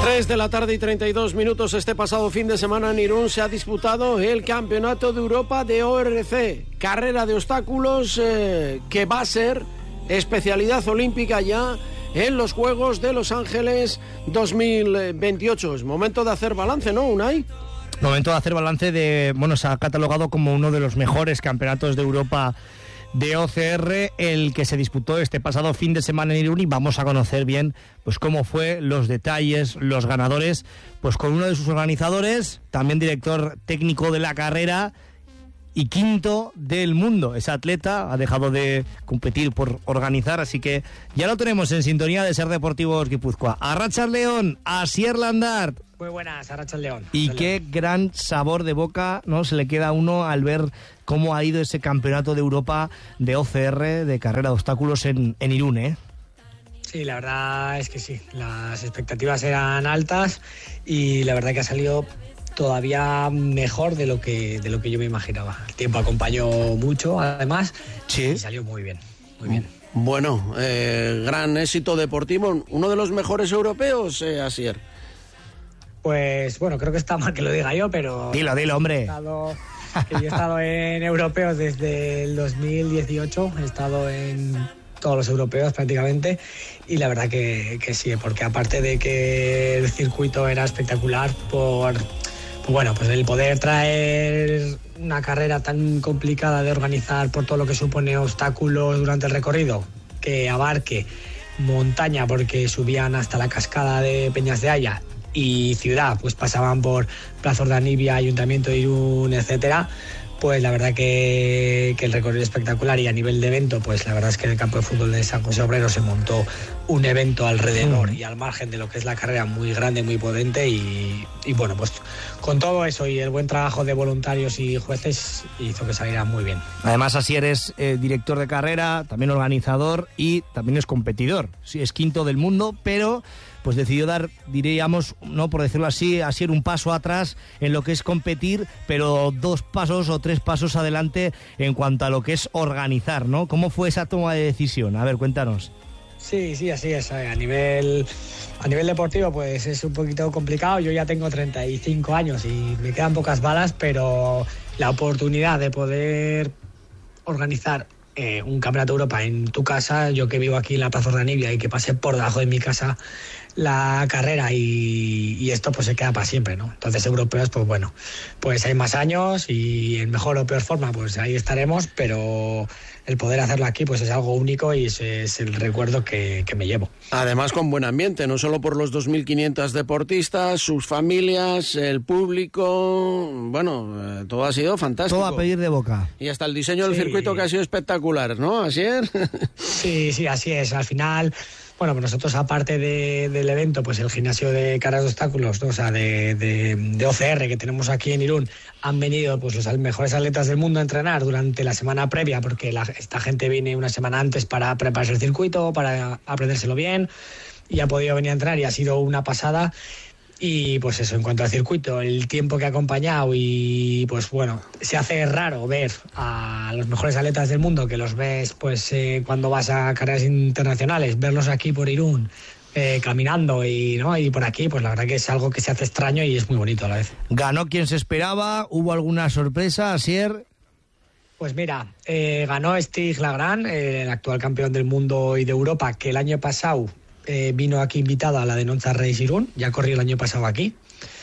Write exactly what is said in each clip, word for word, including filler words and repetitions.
tres de la tarde y treinta y dos minutos. Este pasado fin de semana en Irún se ha disputado el Campeonato de Europa de O R C, carrera de obstáculos eh, que va a ser especialidad olímpica ya en los Juegos de Los Ángeles dos mil veintiocho. Es momento de hacer balance, ¿no, Unai? Momento de hacer balance de, bueno, se ha catalogado como uno de los mejores campeonatos de Europa de O C R, el que se disputó este pasado fin de semana en Irún, y vamos a conocer bien pues cómo fue, los detalles, los ganadores, pues con uno de sus organizadores, también director técnico de la carrera y quinto del mundo. Ese atleta ha dejado de competir por organizar, así que ya lo tenemos en sintonía de Ser Deportivos Guipúzcoa. Arratsaldeon, Asier Landart. Muy buenas, Arratsaldeon. Y qué gran sabor de boca, ¿no?, se le queda a uno al ver cómo ha ido ese campeonato de Europa de O C R, de carrera de obstáculos en, en Irún, ¿eh? Sí, la verdad es que sí, las expectativas eran altas y la verdad que ha salido todavía mejor de lo que de lo que yo me imaginaba. El tiempo acompañó mucho, además, sí, y salió muy bien, muy bien. Bueno, eh, gran éxito deportivo, uno de los mejores europeos, eh, Asier. Pues bueno, creo que está mal que lo diga yo, pero... Dilo, dilo, hombre. He estado, que yo he estado en europeos desde el dos mil dieciocho, he estado en todos los europeos prácticamente, y la verdad que, que sí, porque aparte de que el circuito era espectacular por... Pues bueno, pues el poder traer una carrera tan complicada de organizar por todo lo que supone obstáculos durante el recorrido, que abarque montaña porque subían hasta la cascada de Peñas de Haya, y ciudad, pues pasaban por Plaza Urdanibia, Ayuntamiento de Irún, etcétera, pues la verdad que, que el recorrido espectacular, y a nivel de evento, pues la verdad es que en el campo de fútbol de San José Obrero se montó un evento alrededor mm. y al margen de lo que es la carrera muy grande, muy potente, y, y bueno, pues con todo eso y el buen trabajo de voluntarios y jueces hizo que saliera muy bien. Además, así eres eh, director de carrera, también organizador y también es competidor. Sí, es quinto del mundo, pero pues decidió dar, diríamos, no por decirlo así, así un paso atrás en lo que es competir, pero dos pasos o tres pasos adelante en cuanto a lo que es organizar, ¿no? ¿Cómo fue esa toma de decisión? A ver, cuéntanos. Sí, sí, así es. A nivel, a nivel deportivo, pues es un poquito complicado. Yo ya tengo treinta y cinco años y me quedan pocas balas, pero la oportunidad de poder organizar eh, un campeonato de Europa en tu casa, yo que vivo aquí en la Plaza Urdanibia y que pasé por debajo de mi casa la carrera, y, y esto pues se queda para siempre, ¿no? Entonces, europeos, pues bueno, pues hay más años y en mejor o peor forma, pues ahí estaremos, pero el poder hacerlo aquí pues es algo único y ese es el recuerdo que, que me llevo. Además, con buen ambiente, no solo por los dos mil quinientos deportistas, sus familias, el público, bueno, eh, todo ha sido fantástico. Todo a pedir de boca. Y hasta el diseño del sí. circuito, que ha sido espectacular, ¿no, Asier? Sí, sí, así es. Al final, bueno, pues nosotros, aparte de, del evento, pues el gimnasio de carreras de obstáculos, ¿no? O sea, de, de, de O C R que tenemos aquí en Irún, han venido pues los mejores atletas del mundo a entrenar durante la semana previa, porque la, esta gente viene una semana antes para prepararse el circuito, para aprendérselo bien, y ha podido venir a entrenar y ha sido una pasada. Y pues eso, en cuanto al circuito, el tiempo que ha acompañado, y pues bueno, se hace raro ver a los mejores atletas del mundo, que los ves pues eh, cuando vas a carreras internacionales, verlos aquí por Irún, eh, caminando y, ¿no? y por aquí, pues la verdad que es algo que se hace extraño y es muy bonito a la vez. ¿Ganó quien se esperaba? ¿Hubo alguna sorpresa, Asier? Pues mira, eh, ganó Stig Lagrand, eh, el actual campeón del mundo y de Europa, que el año pasado Eh, vino aquí invitado a la Denonza Race Irún, ya corrió el año pasado aquí,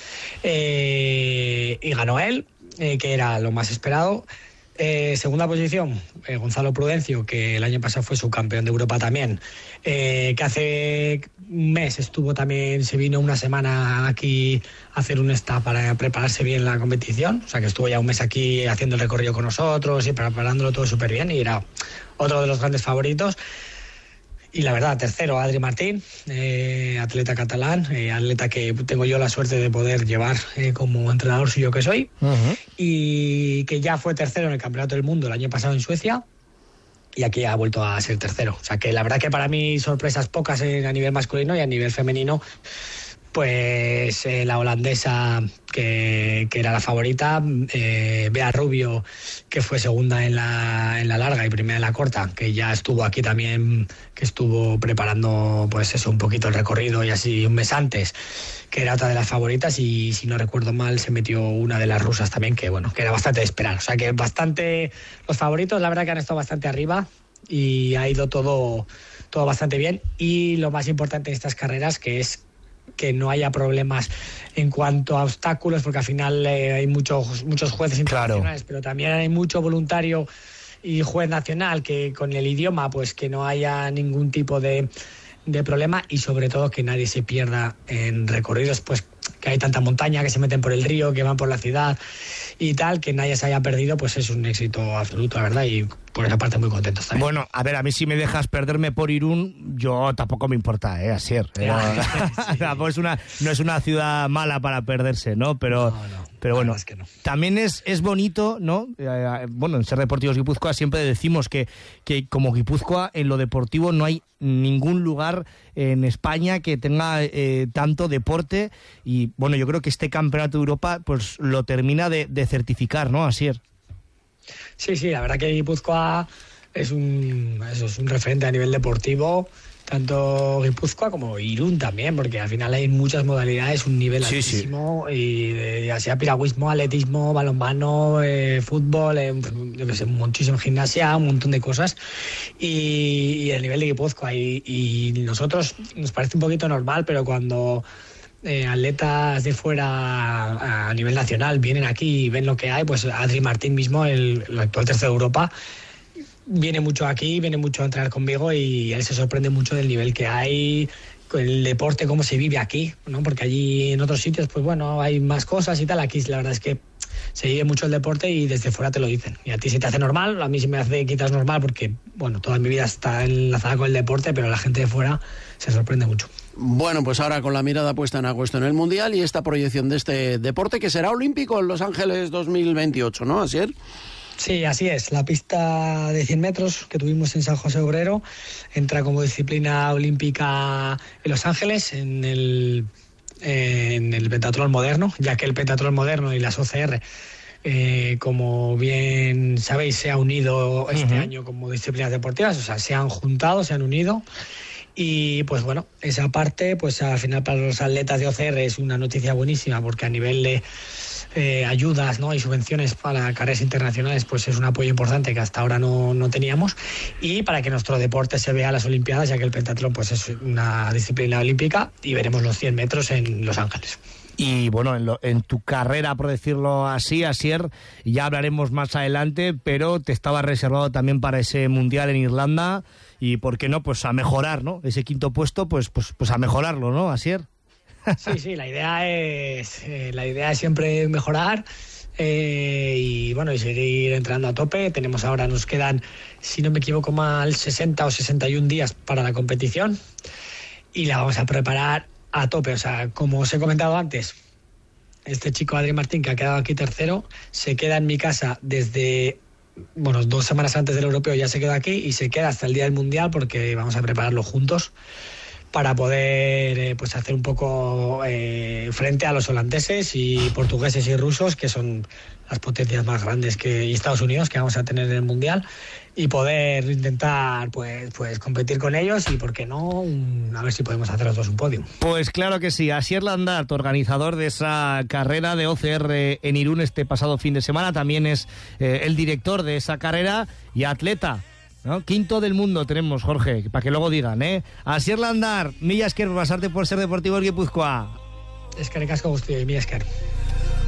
eh, y ganó él, eh, que era lo más esperado. Eh, segunda posición, eh, Gonzalo Prudencio, que el año pasado fue subcampeón de Europa también, eh, que hace un mes estuvo también, se vino una semana aquí a hacer un stop para prepararse bien la competición, o sea que estuvo ya un mes aquí haciendo el recorrido con nosotros y preparándolo todo súper bien, y era otro de los grandes favoritos. Y la verdad, tercero, Adri Martín, eh, atleta catalán, eh, atleta que tengo yo la suerte de poder llevar eh, como entrenador suyo que soy, uh-huh. y que ya fue tercero en el Campeonato del Mundo el año pasado en Suecia, y aquí ha vuelto a ser tercero. O sea que la verdad que para mí sorpresas pocas en, a nivel masculino, y a nivel femenino pues eh, la holandesa que, que era la favorita, eh, Bea Rubio, que fue segunda en la, en la larga y primera en la corta, que ya estuvo aquí también, que estuvo preparando pues eso, un poquito el recorrido y así un mes antes, que era otra de las favoritas, y si no recuerdo mal se metió una de las rusas también, que bueno, que era bastante de esperar. O sea que bastante, los favoritos la verdad que han estado bastante arriba y ha ido todo, todo bastante bien, y lo más importante de estas carreras, que es que no haya problemas en cuanto a obstáculos, porque al final eh, hay muchos muchos jueces internacionales, claro, pero también hay mucho voluntario y juez nacional, que con el idioma pues que no haya ningún tipo de, de problema, y sobre todo que nadie se pierda en recorridos, pues que hay tanta montaña, que se meten por el río, que van por la ciudad y tal, que nadie se haya perdido, pues es un éxito absoluto, la verdad, y por esa parte muy contentos también. Bueno, a ver, a mí si me dejas perderme por Irún, yo tampoco me importa, ¿eh? Asier. Eh, sí. Pues una, no es una ciudad mala para perderse, ¿no? Pero, no, no, pero bueno, es que no. También es, es bonito, ¿no? Eh, bueno, en Ser Deportivos Guipúzcoa siempre decimos que, que como Guipúzcoa, en lo deportivo no hay ningún lugar en España que tenga eh, tanto deporte, y bueno, yo creo que este Campeonato de Europa pues lo termina de, de certificar, ¿no, Asier? Sí, sí, la verdad que Guipúzcoa es un, eso es un referente a nivel deportivo, tanto Guipúzcoa como Irún también, porque al final hay muchas modalidades, un nivel sí, altísimo, sí. y ya sea piragüismo, atletismo, balonmano, eh, fútbol, eh, yo sé, muchísimo gimnasia, un montón de cosas, y, y el nivel de Guipúzcoa, y, y nosotros nos parece un poquito normal, pero cuando Eh, atletas de fuera a nivel nacional vienen aquí y ven lo que hay, pues Adri Martín mismo, el, el actual tercero de Europa, viene mucho aquí, viene mucho a entrenar conmigo, y él se sorprende mucho del nivel que hay, el deporte, cómo se vive aquí, ¿no? Porque allí en otros sitios pues bueno, hay más cosas y tal, aquí la verdad es que se vive mucho el deporte y desde fuera te lo dicen, y a ti se te hace normal, a mí se me hace quizás normal porque bueno, toda mi vida está enlazada con el deporte, pero la gente de fuera se sorprende mucho. Bueno, pues ahora con la mirada puesta en agosto en el Mundial y esta proyección de este deporte que será olímpico en Los Ángeles dos mil veintiocho, ¿no, Asier? Sí, así es. La pista de cien metros que tuvimos en San José Obrero entra como disciplina olímpica en Los Ángeles, en el, eh, en el pentatlón moderno, ya que el pentatlón moderno y las O C R, eh, como bien sabéis, se ha unido este uh-huh. año como disciplinas deportivas, o sea, se han juntado, se han unido. Y pues bueno, esa parte, pues al final para los atletas de O C R es una noticia buenísima, porque a nivel de eh, ayudas, ¿no?, y subvenciones para carreras internacionales, pues es un apoyo importante que hasta ahora no, no teníamos, y para que nuestro deporte se vea a las Olimpiadas, ya que el pentatlón pues es una disciplina olímpica, y veremos los cien metros en Los Ángeles. Y bueno, en, lo, en tu carrera, por decirlo así, Asier, ya hablaremos más adelante, pero te estaba reservado también para ese Mundial en Irlanda, y por qué no, pues a mejorar, ¿no? Ese quinto puesto, pues pues pues a mejorarlo, ¿no, Asier? Sí, sí, la idea es eh, la idea es siempre mejorar, eh, y bueno, y seguir entrenando a tope. Tenemos ahora, nos quedan, si no me equivoco mal, sesenta o sesenta y un días para la competición, y la vamos a preparar a tope. O sea, como os he comentado antes, este chico Adri Martín, que ha quedado aquí tercero, se queda en mi casa desde, bueno, dos semanas antes del europeo, ya se queda aquí, y se queda hasta el día del Mundial, porque vamos a prepararlo juntos para poder eh, pues hacer un poco eh, frente a los holandeses y portugueses y rusos, que son las potencias más grandes, que y Estados Unidos, que vamos a tener en el Mundial, y poder intentar pues pues competir con ellos, y por qué no, a ver si podemos hacer los dos un podio. Pues claro que sí. Asier Landart, organizador de esa carrera de O C R en Irún este pasado fin de semana, también es eh, el director de esa carrera y atleta, ¿no? Quinto del mundo tenemos, Jorge, para que luego digan, ¿eh? Asier Landart, mila esker, pasarte por Ser Deportivos Guipúzcoa. Eskerrik asko guztioi, mila esker.